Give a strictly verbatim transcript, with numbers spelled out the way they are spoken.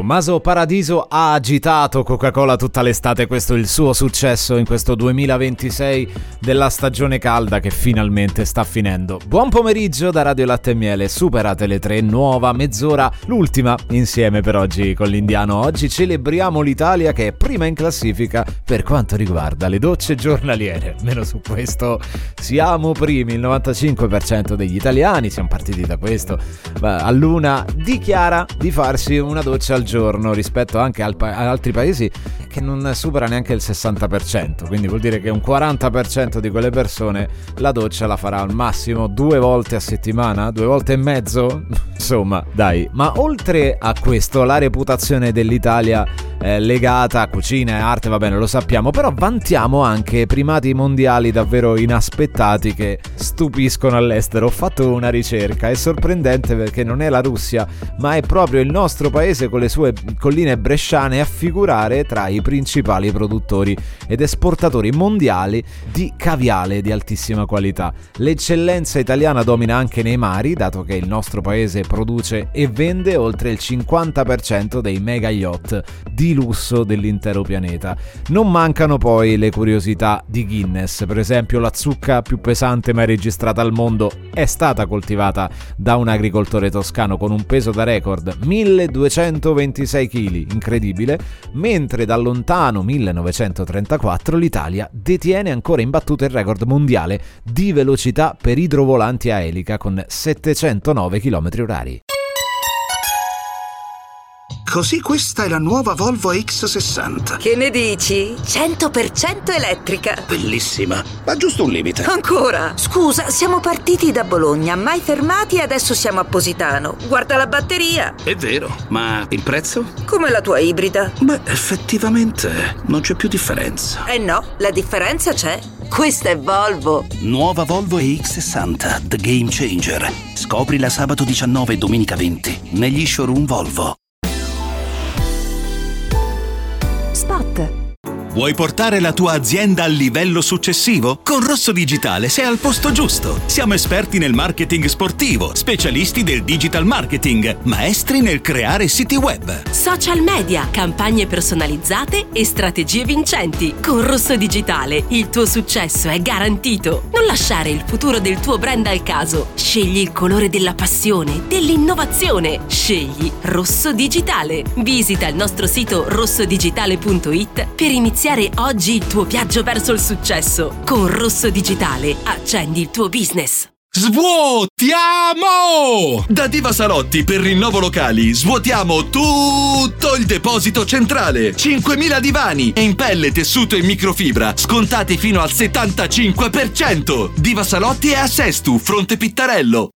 Tommaso Paradiso ha agitato Coca-Cola tutta l'estate, questo è il suo successo in questo duemilaventisei della stagione calda che finalmente sta finendo. Buon pomeriggio da Radio Latte e Miele, superate le tre, nuova mezz'ora, l'ultima insieme per oggi con l'Indiano. Oggi celebriamo l'Italia che è prima in classifica per quanto riguarda le docce giornaliere, almeno su questo siamo primi, il novantacinque per cento degli italiani, siamo partiti da questo, a luna dichiara di farsi una doccia al giorno rispetto anche al pa- ad altri paesi che non supera neanche il sessanta per cento, quindi vuol dire che un quaranta per cento di quelle persone la doccia la farà al massimo due volte a settimana, due volte e mezzo, insomma dai. Ma oltre a questo la reputazione dell'Italia eh, legata a cucina e arte, va bene, lo sappiamo, però vantiamo anche primati mondiali davvero inaspettati che stupiscono all'estero. Ho fatto una ricerca, è sorprendente perché non è la Russia ma è proprio il nostro paese con le sue colline bresciane a figurare tra i principali produttori ed esportatori mondiali di caviale di altissima qualità. L'eccellenza italiana domina anche nei mari, dato che il nostro paese produce e vende oltre il cinquanta per cento dei mega yacht di lusso dell'intero pianeta. Non mancano poi le curiosità di Guinness, per esempio la zucca più pesante mai registrata al mondo è stata coltivata da un agricoltore toscano con un peso da record milleduecentoventisei chili, incredibile, mentre dal lontano millenovecentotrentaquattro l'Italia detiene ancora imbattuto il record mondiale di velocità per idrovolanti a elica con settecentonove chilometri orari. Così questa è la nuova Volvo X sessanta. Che ne dici? cento per cento elettrica. Bellissima, ma giusto un limite. Ancora? Scusa, siamo partiti da Bologna, mai fermati e adesso siamo a Positano. Guarda la batteria. È vero, ma il prezzo? Come la tua ibrida. Beh, effettivamente non c'è più differenza. Eh no, la differenza c'è. Questa è Volvo. Nuova Volvo X sessanta, The Game Changer. Scoprila sabato diciannove e domenica venti negli showroom Volvo. Spot. Vuoi portare la tua azienda al livello successivo? Con Rosso Digitale sei al posto giusto. Siamo esperti nel marketing sportivo, specialisti del digital marketing, maestri nel creare siti web, Social media, campagne personalizzate e strategie vincenti. Con Rosso Digitale il tuo successo è garantito. Non lasciare il futuro del tuo brand al caso. Scegli il colore della passione, dell'innovazione. Scegli Rosso Digitale. Visita il nostro sito rosso digitale punto it per iniziare oggi il tuo viaggio verso il successo. Con Rosso Digitale accendi il tuo business. Svuotiamo! Da Diva Salotti per Rinnovo Locali svuotiamo tutto il deposito centrale. cinquemila divani in pelle, tessuto e microfibra scontati fino al settantacinque per cento. Diva Salotti è a Sestu, Fronte Pittarello.